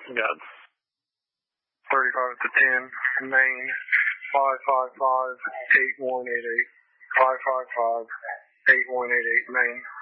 Got 35 to 10, Maine, 555-8188. 555-8188, Maine.